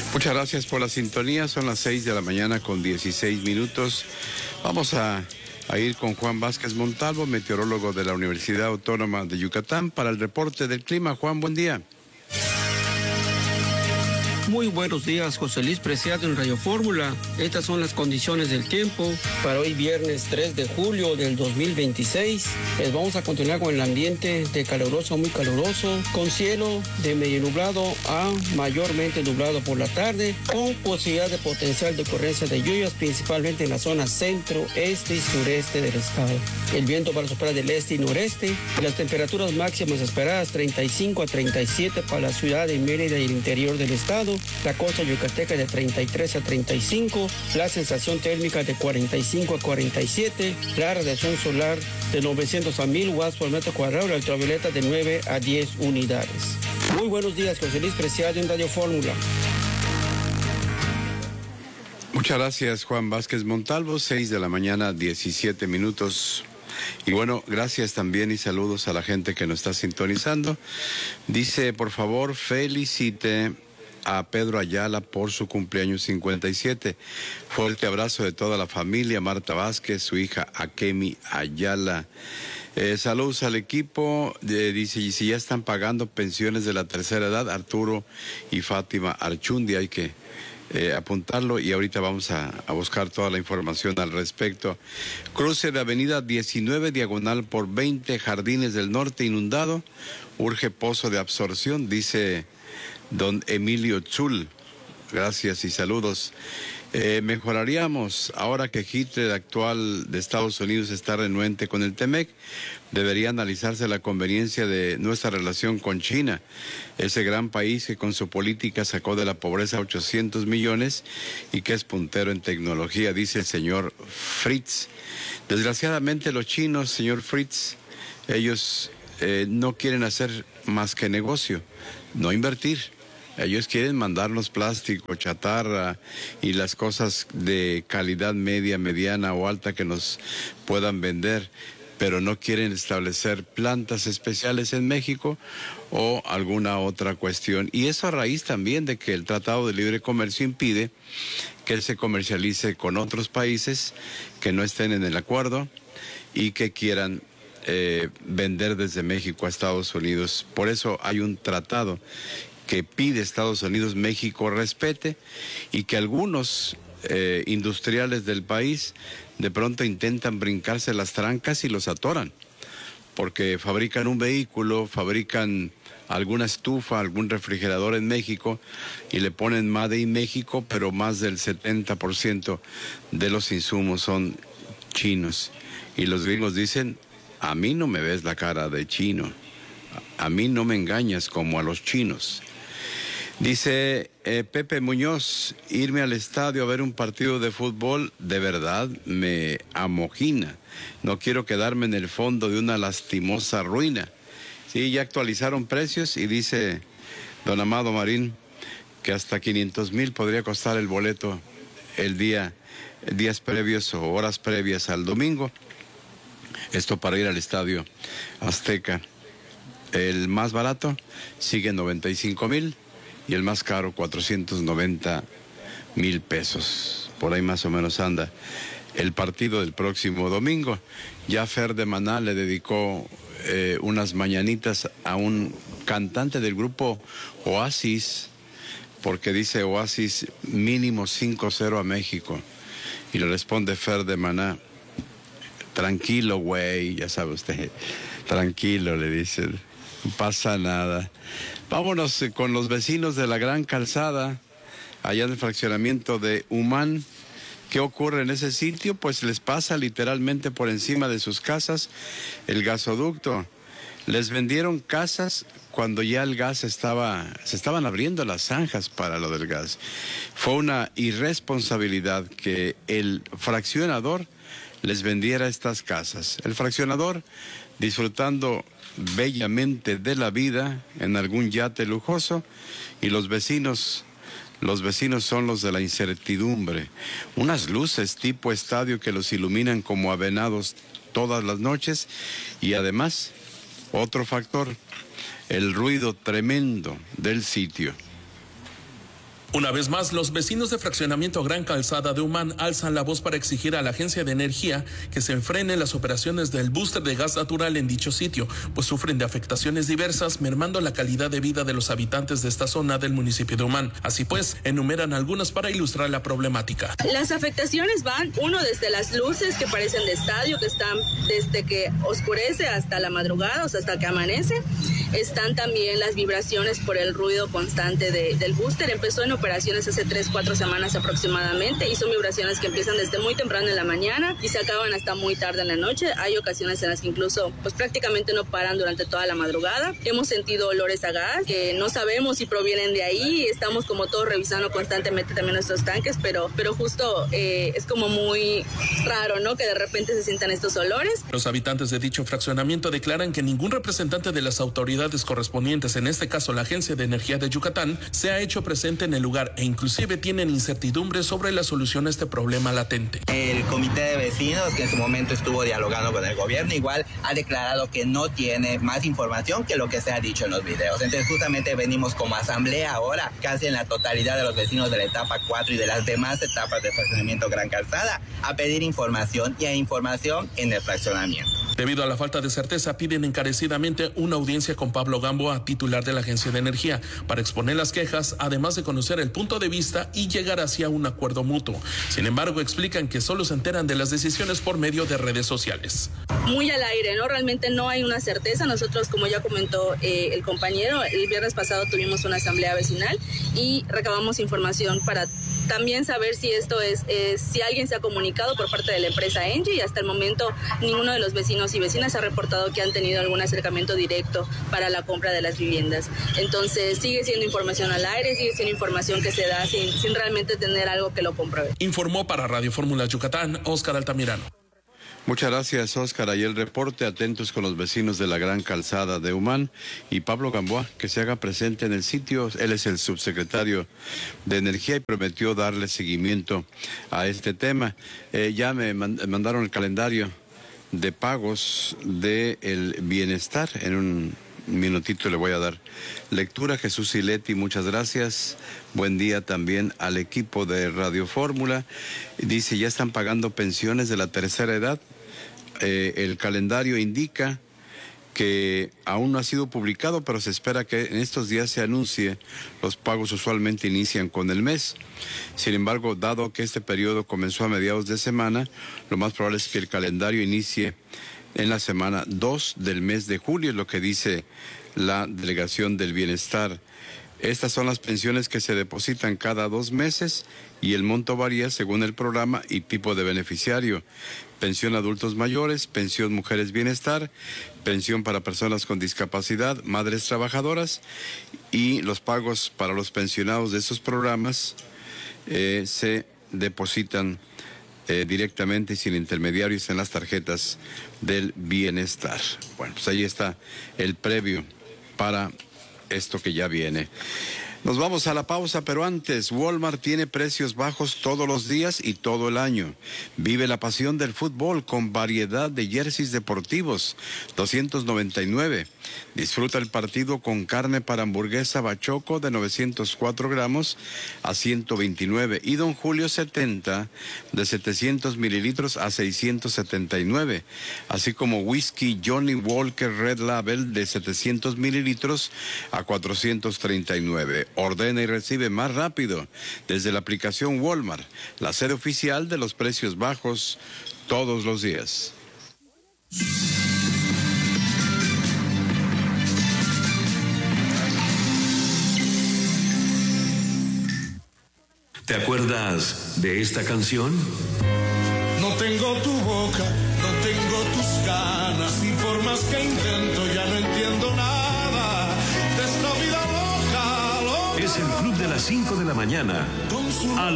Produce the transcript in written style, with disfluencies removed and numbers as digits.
Muchas gracias por la sintonía. Son las 6 de la mañana con 16 minutos. Vamos a ir con Juan Vázquez Montalvo, meteorólogo de la Universidad Autónoma de Yucatán, para el reporte del clima. Juan, buen día. Muy buenos días, José Luis Preciado en Radio Fórmula. Estas son las condiciones del tiempo para hoy viernes 3 de julio del 2026. Vamos a continuar con el ambiente de caluroso a muy caluroso, con cielo de medio nublado a mayormente nublado por la tarde, con posibilidad de potencial de ocurrencia de lluvias, principalmente en la zona centro, este y sureste del estado. El viento va a soplar del este y noreste, y las temperaturas máximas esperadas 35 a 37 para la ciudad de Mérida y el interior del estado. La costa yucateca de 33 a 35, la sensación térmica de 45 a 47, la radiación solar de 900 a 1000 watts por metro cuadrado, la ultravioleta de 9 a 10 unidades. Muy buenos días, José Luis Preciado en Radio Fórmula. Muchas gracias, Juan Vázquez Montalvo, 6 de la mañana, 17 minutos. Y bueno, gracias también y saludos a la gente que nos está sintonizando. Dice, por favor, felicite a Pedro Ayala por su cumpleaños 57. Fuerte abrazo de toda la familia, Marta Vázquez, su hija Akemi Ayala. Saludos al equipo. Dice, y si ya están pagando pensiones de la tercera edad, Arturo y Fátima Archundi, hay que apuntarlo, y ahorita vamos a buscar toda la información al respecto. Cruce de avenida 19 diagonal por 20, Jardines del Norte inundado, urge pozo de absorción, dice don Emilio Chul. Gracias y saludos. Mejoraríamos, ahora que Hitler actual de Estados Unidos está renuente con el TEMEC, debería analizarse la conveniencia de nuestra relación con China, ese gran país que con su política sacó de la pobreza 800 millones y que es puntero en tecnología, dice el señor Fritz. Desgraciadamente los chinos, señor Fritz, ellos no quieren hacer más que negocio, no invertir. Ellos quieren mandarnos plástico, chatarra y las cosas de calidad media, mediana o alta que nos puedan vender, pero no quieren establecer plantas especiales en México o alguna otra cuestión. Y eso a raíz también de que el Tratado de Libre Comercio impide que él se comercialice con otros países que no estén en el acuerdo y que quieran vender desde México a Estados Unidos. Por eso hay un tratado que pide Estados Unidos, México respete, y que algunos industriales del país de pronto intentan brincarse las trancas y los atoran, porque fabrican un vehículo, fabrican alguna estufa, algún refrigerador en México y le ponen Made in México, pero más del 70% de los insumos son chinos. Y los gringos dicen, a mí no me ves la cara de chino, a mí no me engañas como a los chinos. Dice Pepe Muñoz, irme al estadio a ver un partido de fútbol de verdad me amojina. No quiero quedarme en el fondo de una lastimosa ruina. Sí, ya actualizaron precios y dice don Amado Marín que hasta 500,000 podría costar el boleto días previos o horas previas al domingo. Esto para ir al estadio Azteca. El más barato sigue en 95,000. Y el más caro, 490,000 pesos. Por ahí más o menos anda el partido del próximo domingo. Ya Fer de Maná le dedicó unas mañanitas a un cantante del grupo Oasis, porque dice Oasis mínimo 5-0 a México. Y le responde Fer de Maná, tranquilo, güey, ya sabe usted, tranquilo, le dice, no pasa nada. Vámonos con los vecinos de la Gran Calzada, allá en el fraccionamiento de Humán. ¿Qué ocurre en ese sitio? Pues les pasa literalmente por encima de sus casas el gasoducto. Les vendieron casas cuando ya el gas se estaban abriendo las zanjas para lo del gas. Fue una irresponsabilidad que el fraccionador les vendiera estas casas. El fraccionador, disfrutando bellamente de la vida en algún yate lujoso, y los vecinos son los de la incertidumbre. Unas luces tipo estadio que los iluminan como a venados todas las noches, y además otro factor, el ruido tremendo del sitio. Una vez más, los vecinos de fraccionamiento Gran Calzada de Humán alzan la voz para exigir a la Agencia de Energía que se enfrenen las operaciones del búster de gas natural en dicho sitio, pues sufren de afectaciones diversas, mermando la calidad de vida de los habitantes de esta zona del municipio de Humán. Así pues, enumeran algunas para ilustrar la problemática. Las afectaciones van, uno, desde las luces que parecen de estadio, que están desde que oscurece hasta la madrugada, o sea, hasta que amanece. Están también las vibraciones por el ruido constante del búster. Empezó en operaciones hace 3-4 semanas aproximadamente y son vibraciones que empiezan desde muy temprano en la mañana y se acaban hasta muy tarde en la noche. Hay ocasiones en las que incluso pues prácticamente no paran durante toda la madrugada. Hemos sentido olores a gas que no sabemos si provienen de ahí. Estamos como todos revisando constantemente también nuestros tanques, pero justo es como muy raro, ¿no? Que de repente se sientan estos olores. Los habitantes de dicho fraccionamiento declaran que ningún representante de las autoridades correspondientes, en este caso la Agencia de Energía de Yucatán, se ha hecho presente en el lugar e inclusive tienen incertidumbre sobre la solución a este problema latente. El comité de vecinos, que en su momento estuvo dialogando con el gobierno, igual ha declarado que no tiene más información que lo que se ha dicho en los videos. Entonces justamente venimos como asamblea ahora, casi en la totalidad de los vecinos de la etapa 4 y de las demás etapas del fraccionamiento Gran Calzada, a pedir información y a información en el fraccionamiento. Debido a la falta de certeza, piden encarecidamente una audiencia con Pablo Gamboa, titular de la Agencia de Energía, para exponer las quejas, además de conocer el punto de vista y llegar hacia un acuerdo mutuo. Sin embargo, explican que solo se enteran de las decisiones por medio de redes sociales. Muy al aire, ¿no? Realmente no hay una certeza. Nosotros, como ya comentó el compañero, el viernes pasado tuvimos una asamblea vecinal y recabamos información para también saber si esto si alguien se ha comunicado por parte de la empresa Engie, y hasta el momento ninguno de los vecinos y vecinas ha reportado que han tenido algún acercamiento directo para la compra de las viviendas. Entonces sigue siendo información al aire, sigue siendo información que se da sin realmente tener algo que lo compruebe. Informó para Radio Fórmula Yucatán, Óscar Altamirano. Muchas gracias, Óscar. Ahí el reporte, atentos con los vecinos de la Gran Calzada de Humán, y Pablo Gamboa, que se haga presente en el sitio. Él es el subsecretario de Energía y prometió darle seguimiento a este tema. Ya me mandaron el calendario de pagos del bienestar. En un minutito le voy a dar lectura. Jesús Sileti, muchas gracias. Buen día también al equipo de Radio Fórmula. Dice, ya están pagando pensiones de la tercera edad. El calendario indica que aún no ha sido publicado, pero se espera que en estos días se anuncie. Los pagos usualmente inician con el mes. Sin embargo, dado que este periodo comenzó a mediados de semana, lo más probable es que el calendario inicie en la semana 2 del mes de julio, es lo que dice la Delegación del Bienestar. Estas son las pensiones que se depositan cada 2 meses y el monto varía según el programa y tipo de beneficiario. Pensión adultos mayores, pensión mujeres bienestar, pensión para personas con discapacidad, madres trabajadoras, y los pagos para los pensionados de esos programas se depositan directamente y sin intermediarios en las tarjetas del bienestar. Bueno, pues ahí está el previo para esto que ya viene. Nos vamos a la pausa, pero antes, Walmart tiene precios bajos todos los días y todo el año. Vive la pasión del fútbol con variedad de jerseys deportivos, $299. Disfruta el partido con carne para hamburguesa Bachoco de 904 gramos a $129. Y Don Julio 70 de 700 mililitros a $679. Así como whisky Johnny Walker Red Label de 700 mililitros a $439. Ordena y recibe más rápido desde la aplicación Walmart, la sede oficial de los precios bajos todos los días. ¿Te acuerdas de esta canción? No tengo tu boca, no tengo tus ganas, y por más que intento ya no entiendo nada de esta vida loca. Es el Club de las 5 de la mañana.